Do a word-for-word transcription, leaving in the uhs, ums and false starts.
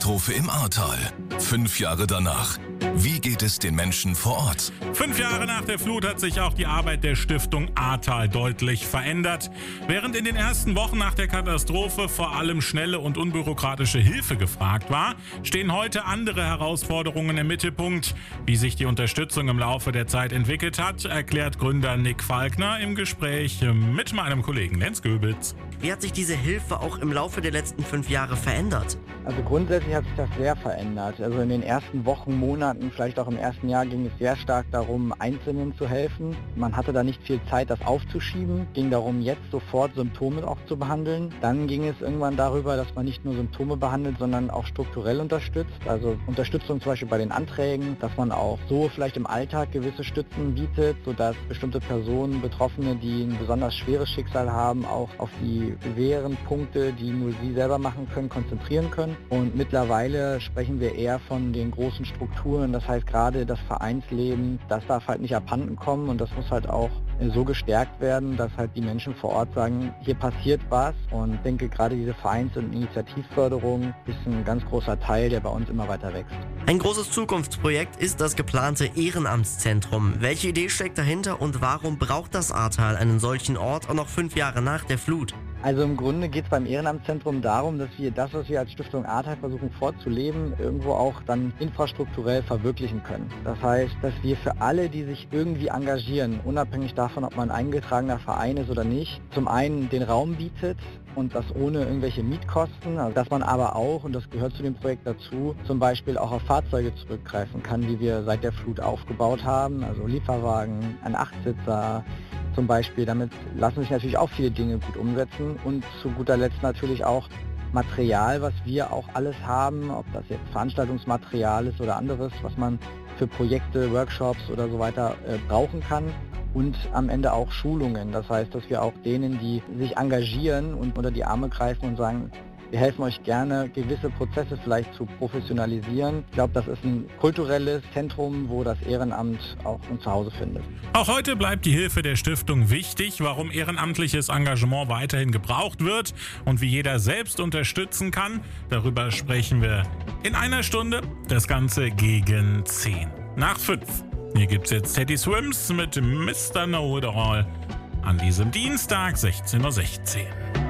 Katastrophe im Ahrtal. Fünf Jahre danach. Wie geht es den Menschen vor Ort? Fünf Jahre nach der Flut hat sich auch die Arbeit der Stiftung Ahrtal deutlich verändert. Während in den ersten Wochen nach der Katastrophe vor allem schnelle und unbürokratische Hilfe gefragt war, stehen heute andere Herausforderungen im Mittelpunkt. Wie sich die Unterstützung im Laufe der Zeit entwickelt hat, erklärt Gründer Nick Falkner im Gespräch mit meinem Kollegen Lenz Göbitz. Wie hat sich diese Hilfe auch im Laufe der letzten fünf Jahre verändert? Also grundsätzlich hat sich das sehr verändert. Also in den ersten Wochen, Monaten, vielleicht auch im ersten Jahr ging es sehr stark darum, Einzelnen zu helfen. Man hatte da nicht viel Zeit, das aufzuschieben. Ging darum, jetzt sofort Symptome auch zu behandeln. Dann ging es irgendwann darüber, dass man nicht nur Symptome behandelt, sondern auch strukturell unterstützt. Also Unterstützung zum Beispiel bei den Anträgen, dass man auch so vielleicht im Alltag gewisse Stützen bietet, sodass bestimmte Personen, Betroffene, die ein besonders schweres Schicksal haben, auch auf die schweren Punkte, die nur sie selber machen können, konzentrieren können. Und mittlerweile sprechen wir eher von den großen Strukturen, das heißt gerade das Vereinsleben, das darf halt nicht abhanden kommen und das muss halt auch so gestärkt werden, dass halt die Menschen vor Ort sagen, hier passiert was, und ich denke gerade diese Vereins- und Initiativförderung ist ein ganz großer Teil, der bei uns immer weiter wächst. Ein großes Zukunftsprojekt ist das geplante Ehrenamtszentrum. Welche Idee steckt dahinter und warum braucht das Ahrtal einen solchen Ort auch noch fünf Jahre nach der Flut? Also im Grunde geht es beim Ehrenamtszentrum darum, dass wir das, was wir als Stiftung Ahrtal versuchen vorzuleben, irgendwo auch dann infrastrukturell verwirklichen können. Das heißt, dass wir für alle, die sich irgendwie engagieren, unabhängig davon, ob man ein eingetragener Verein ist oder nicht, zum einen den Raum bietet, und das ohne irgendwelche Mietkosten, also dass man aber auch, und das gehört zu dem Projekt dazu, zum Beispiel auch auf Fahrzeuge zurückgreifen kann, die wir seit der Flut aufgebaut haben, also Lieferwagen, ein Achtsitzer zum Beispiel. Damit lassen sich natürlich auch viele Dinge gut umsetzen, und zu guter Letzt natürlich auch Material, was wir auch alles haben, ob das jetzt Veranstaltungsmaterial ist oder anderes, was man für Projekte, Workshops oder so weiter äh, brauchen kann. Und am Ende auch Schulungen. Das heißt, dass wir auch denen, die sich engagieren und unter die Arme greifen und sagen, wir helfen euch gerne, gewisse Prozesse vielleicht zu professionalisieren. Ich glaube, das ist ein kulturelles Zentrum, wo das Ehrenamt auch ein Zuhause findet. Auch heute bleibt die Hilfe der Stiftung wichtig, warum ehrenamtliches Engagement weiterhin gebraucht wird und wie jeder selbst unterstützen kann. Darüber sprechen wir in einer Stunde. Das Ganze gegen zehn nach fünf. Hier gibt's jetzt Teddy Swims mit Mister Know It All an diesem Dienstag sechzehn Uhr sechzehn.